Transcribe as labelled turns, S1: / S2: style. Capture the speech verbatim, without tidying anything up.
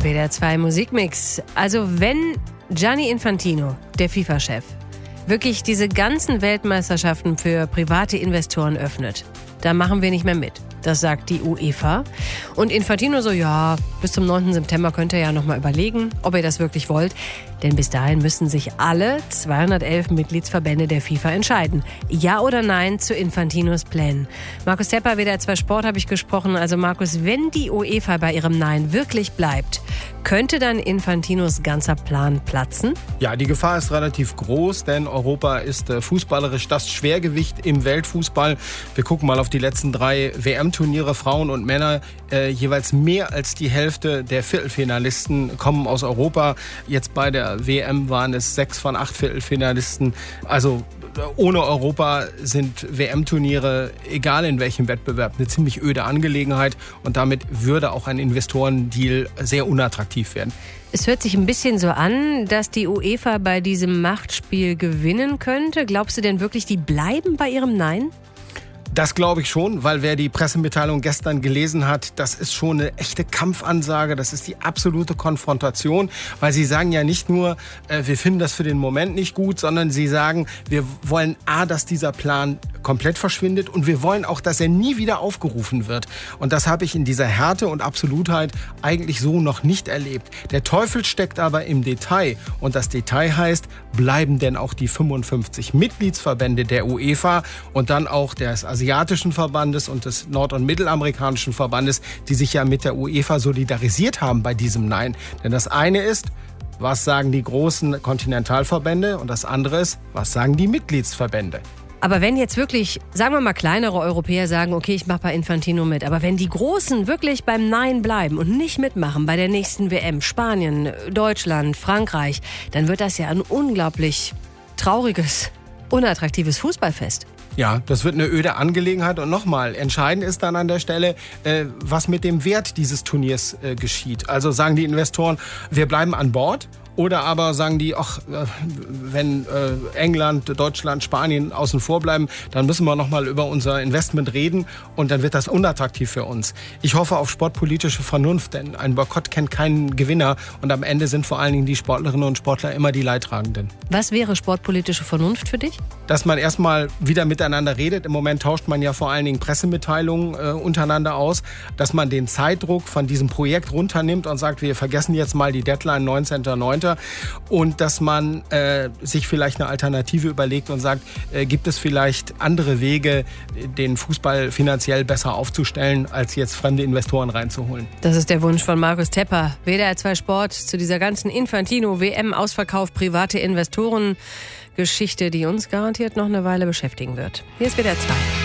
S1: W D R zwei Musikmix. Also wenn Gianni Infantino, der FIFA-Chef, wirklich diese ganzen Weltmeisterschaften für private Investoren öffnet, dann machen wir nicht mehr mit. Das sagt die UEFA. Und Infantino so, ja, bis zum neunten September könnt ihr ja noch mal überlegen, ob ihr das wirklich wollt. Denn bis dahin müssen sich alle zweihundertelf Mitgliedsverbände der FIFA entscheiden. Ja oder nein zu Infantinos Plänen. Markus Tepper, W D R zwei Sport, habe ich gesprochen. Also Markus, wenn die UEFA bei ihrem Nein wirklich bleibt, könnte dann Infantinos ganzer Plan platzen?
S2: Ja, die Gefahr ist relativ groß, denn Europa ist äh, fußballerisch das Schwergewicht im Weltfußball. Wir gucken mal auf die letzten drei W M-Turniere, Frauen und Männer. Äh, jeweils mehr als die Hälfte der Viertelfinalisten kommen aus Europa. Jetzt bei der W M waren es sechs von acht Viertelfinalisten. Also ohne Europa sind W M-Turniere, egal in welchem Wettbewerb, eine ziemlich öde Angelegenheit. Und damit würde auch ein Investorendeal sehr unattraktiv werden.
S1: Es hört sich ein bisschen so an, dass die UEFA bei diesem Machtspiel gewinnen könnte. Glaubst du denn wirklich, die bleiben bei ihrem Nein?
S2: Das glaube ich schon, weil wer die Pressemitteilung gestern gelesen hat, das ist schon eine echte Kampfansage, das ist die absolute Konfrontation, weil sie sagen ja nicht nur, äh, wir finden das für den Moment nicht gut, sondern sie sagen, wir wollen A, dass dieser Plan komplett verschwindet und wir wollen auch, dass er nie wieder aufgerufen wird. Und das habe ich in dieser Härte und Absolutheit eigentlich so noch nicht erlebt. Der Teufel steckt aber im Detail und das Detail heißt, bleiben denn auch die fünfundfünfzig Mitgliedsverbände der UEFA und dann auch des Asiatischen Verbandes und des Nord- und Mittelamerikanischen Verbandes, die sich ja mit der UEFA solidarisiert haben bei diesem Nein. Denn das eine ist, was sagen die großen Kontinentalverbände und das andere ist, was sagen die Mitgliedsverbände.
S1: Aber wenn jetzt wirklich, sagen wir mal, kleinere Europäer sagen, okay, ich mache bei Infantino mit, aber wenn die Großen wirklich beim Nein bleiben und nicht mitmachen bei der nächsten W M, Spanien, Deutschland, Frankreich, dann wird das ja ein unglaublich trauriges, unattraktives Fußballfest.
S2: Ja, das wird eine öde Angelegenheit. Und nochmal, entscheidend ist dann an der Stelle, äh, was mit dem Wert dieses Turniers äh, geschieht. Also sagen die Investoren, wir bleiben an Bord. Oder aber sagen die, ach, wenn äh, England, Deutschland, Spanien außen vor bleiben, dann müssen wir noch mal über unser Investment reden und dann wird das unattraktiv für uns. Ich hoffe auf sportpolitische Vernunft, denn ein Boykott kennt keinen Gewinner und am Ende sind vor allen Dingen die Sportlerinnen und Sportler immer die Leidtragenden.
S1: Was wäre sportpolitische Vernunft für dich?
S2: Dass man erstmal wieder miteinander redet. Im Moment tauscht man ja vor allen Dingen Pressemitteilungen äh, untereinander aus, dass man den Zeitdruck von diesem Projekt runternimmt und sagt, wir vergessen jetzt mal die Deadline neunzehnter neunter Und dass man äh, sich vielleicht eine Alternative überlegt und sagt, äh, gibt es vielleicht andere Wege, den Fußball finanziell besser aufzustellen, als jetzt fremde Investoren reinzuholen.
S1: Das ist der Wunsch von Markus Tepper. W D R zwei Sport zu dieser ganzen Infantino-W M-Ausverkauf, private Investoren-Geschichte, die uns garantiert noch eine Weile beschäftigen wird. Hier ist W D R zwei.